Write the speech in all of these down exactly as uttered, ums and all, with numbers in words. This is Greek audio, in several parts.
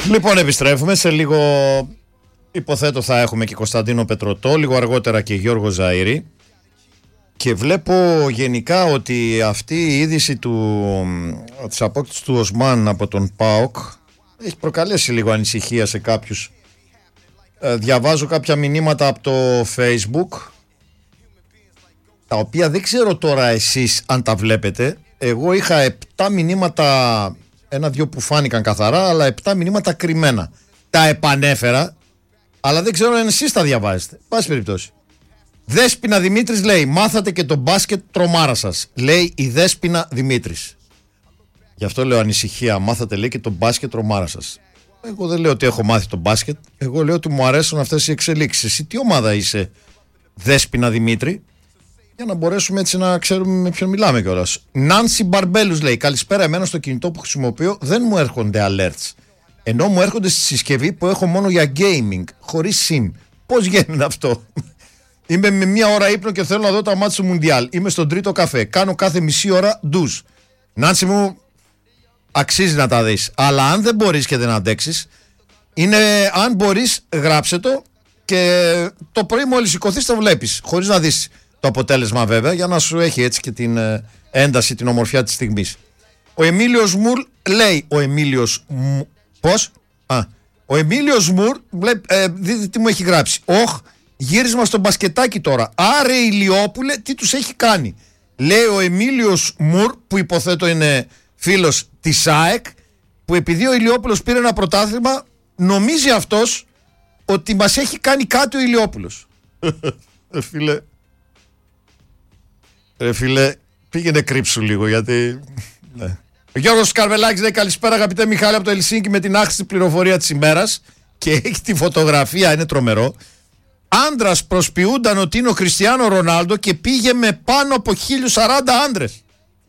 Λοιπόν, επιστρέφουμε σε λίγο. Υποθέτω θα έχουμε και Κωνσταντίνο Πετρωτό, λίγο αργότερα και Γιώργο Ζαΐρη. Και βλέπω γενικά ότι αυτή η είδηση του, της απόκτησης του Οσμάν από τον ΠΑΟΚ έχει προκαλέσει λίγο ανησυχία σε κάποιους. Ε, διαβάζω κάποια μηνύματα από το Facebook, τα οποία δεν ξέρω τώρα εσείς αν τα βλέπετε. Εγώ είχα επτά μηνύματα, ένα-δυο που φάνηκαν καθαρά, αλλά επτά μηνύματα κρυμμένα. Τα επανέφερα, αλλά δεν ξέρω αν εσείς τα διαβάζετε. Πάση περιπτώσει. Δέσποινα Δημήτρης λέει: μάθατε και το μπάσκετ τρομάρα σας. Λέει η Δέσποινα Δημήτρης. Γι' αυτό λέω ανησυχία. Μάθατε, λέει, και το μπάσκετ τρομάρα σας. Εγώ δεν λέω ότι έχω μάθει το μπάσκετ. Εγώ λέω ότι μου αρέσουν αυτές οι εξελίξεις. Εσύ τι ομάδα είσαι, Δέσποινα Δημήτρη? Για να μπορέσουμε έτσι να ξέρουμε με ποιον μιλάμε κιόλας. Νάνση Μπαρμπέλους λέει: καλησπέρα. Εμένα στο κινητό που χρησιμοποιώ δεν μου έρχονται alerts. Ενώ μου έρχονται στη συσκευή που έχω μόνο για gaming, χωρίς SIM. Πώς γίνεται αυτό? Είμαι με μία ώρα ύπνο και θέλω να δω τα μάτια του Μουντιάλ. Είμαι στον τρίτο καφέ. Κάνω κάθε μισή ώρα ντουζ. Νάνση μου, αξίζει να τα δεις. Αλλά αν δεν μπορείς και δεν αντέξεις, είναι, αν μπορείς, γράψε το και το πρωί μόλις σηκωθείς το βλέπεις. Χωρίς να δεις το αποτέλεσμα βέβαια, για να σου έχει έτσι και την ε, ένταση, την ομορφιά της στιγμής. Ο Εμίλιος Μουρ λέει: Ο Εμίλιος Μουρ. Πώς? Α, ο Εμίλιος Μουρ, ε, δείτε τι μου έχει γράψει. Όχ, γύρισμα στο μπασκετάκι τώρα. Άρε Ηλιόπουλε, τι τους έχει κάνει? Λέει ο Εμίλιος Μουρ, που υποθέτω είναι φίλος της ΑΕΚ, που επειδή ο Ηλιόπουλος πήρε ένα πρωτάθλημα, νομίζει αυτός ότι μας έχει κάνει κάτι ο Ηλιόπουλος. ε, φίλε, ε, φίλε, πήγαινε κρύψου λίγο, γιατί... ναι. Ο Γιώργος Καρβελάκης λέει: καλησπέρα αγαπητέ Μιχάλη από το Ελσίνκι, με την άχρηστη πληροφορία της ημέρας. Και έχει τη φωτογραφία, είναι τρομερό. Άντρας προσποιούνταν ότι είναι ο Κριστιάνο Ρονάλντο και πήγε με πάνω από χίλιους σαράντα άντρες.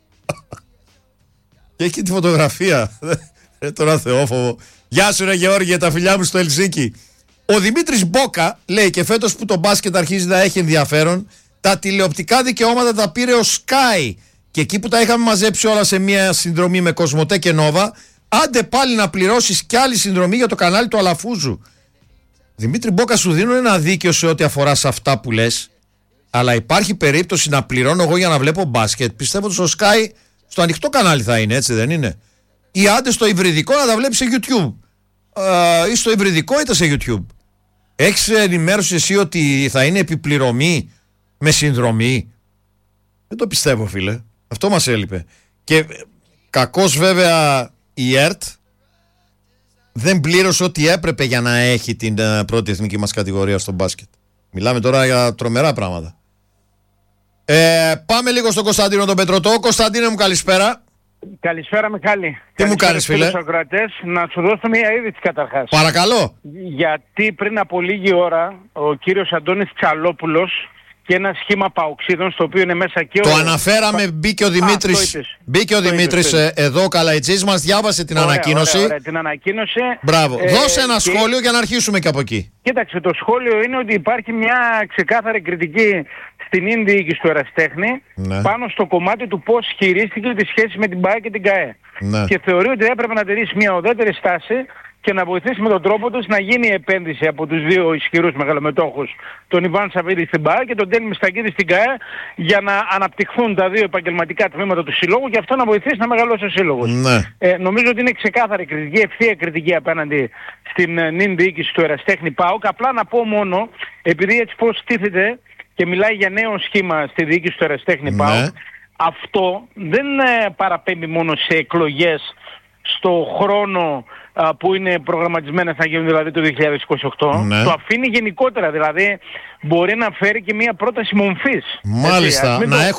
Και έχει τη φωτογραφία. Ε, τώρα θεόφοβο. Γεια σου ρε Γεώργιε, τα φιλιά μου στο Ελσίνκι. Ο Δημήτρης Μπόκα λέει: και φέτος που το μπάσκετ αρχίζει να έχει ενδιαφέρον, τα τηλεοπτικά δικαιώματα τα πήρε ο Sky. Και εκεί που τα είχαμε μαζέψει όλα σε μια συνδρομή με Κοσμοτέ και Νόβα, άντε πάλι να πληρώσεις κι άλλη συνδρομή για το κανάλι του Αλαφούζου. Δημήτρη Μπόκα, σου δίνω ένα δίκαιο σε ό,τι αφορά σε αυτά που λες, αλλά υπάρχει περίπτωση να πληρώνω εγώ για να βλέπω μπάσκετ? Πιστεύω ότι στο Sky, στο ανοιχτό κανάλι θα είναι, έτσι δεν είναι? Ή άντε στο υβριδικό να τα βλέπεις σε YouTube. Ε, ή στο υβριδικό είτε σε YouTube. Έχεις ενημέρωση εσύ ότι θα είναι επιπληρωμή με συνδρομή? Δεν το πιστεύω, φίλε. Αυτό μας έλειπε. Και κακώς βέβαια η ΕΡΤ δεν πλήρωσε ό,τι έπρεπε για να έχει την uh, πρώτη εθνική μας κατηγορία στο μπάσκετ. Μιλάμε τώρα για τρομερά πράγματα. Ε, πάμε λίγο στον Κωνσταντίνο τον Πετρωτό. Κωνσταντίνο μου, καλησπέρα. Καλησπέρα Μιχάλη. Τι καλησπέρα μου κάνεις, φίλε? Ακροατές. Να σου δώσω μια είδηση καταρχάς. Παρακαλώ. Γιατί πριν από λίγη ώρα ο κύριος Αντώνης Τσαλόπουλος και ένα σχήμα παοξίδων, στο οποίο είναι μέσα και το ο... αναφέραμε, μπήκε ο Δημήτρης. Α, μπήκε ο Δημήτρης ε, εδώ, ο Καλαϊτζής μας, διάβασε την ωραία, ανακοίνωση. Ωραία, ωραία, την ανακοίνωση. Μπράβο. Ε, Δώσε ένα και... σχόλιο για να αρχίσουμε και από εκεί. Κοίταξε, το σχόλιο είναι ότι υπάρχει μια ξεκάθαρη κριτική στην ίνδη διοίκηση του Ερασιτέχνη, ναι, πάνω στο κομμάτι του πώς χειρίστηκε τη σχέση με την ΠΑΕ και την ΚΑΕ. Ναι. Και θεωρεί ότι έπρεπε να τηρήσει μια ουδέτερη στάση και να βοηθήσει με τον τρόπο τους να γίνει η επένδυση από τους δύο ισχυρούς μεγαλομετόχους, τον Ιβάν Σαββίδη στην ΠΑΕ και τον Τέλη Μιστακίδη στην ΚΑΕ, για να αναπτυχθούν τα δύο επαγγελματικά τμήματα του συλλόγου και αυτό να βοηθήσει να μεγαλώσει ο σύλλογος. Ναι. Ε, νομίζω ότι είναι ξεκάθαρη κριτική, ευθεία κριτική απέναντι στην νυν διοίκηση του Ερασιτέχνη ΠΑΟΚ. Απλά να πω μόνο, επειδή έτσι πώς στήθεται και μιλάει για νέο σχήμα στη διοίκηση του Ερασιτέχνη ναι. ΠΑΟΚ, αυτό δεν ε, παραπέμπει μόνο σε εκλογές στο χρόνο α, που είναι προγραμματισμένες να γίνουν, δηλαδή το δύο χιλιάδες είκοσι οκτώ. Ναι. Το αφήνει γενικότερα, δηλαδή μπορεί να φέρει και μια πρόταση μομφής. Μάλιστα, έτσι, να